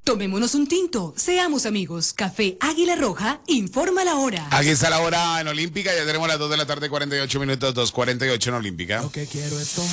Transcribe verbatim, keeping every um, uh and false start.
Tomémonos un tinto, seamos amigos. Café Águila Roja, informa la hora. Aquí está la hora en Olímpica, ya tenemos las dos de la tarde, cuarenta y ocho minutos, dos cuarenta y ocho en Olímpica. Lo que quiero es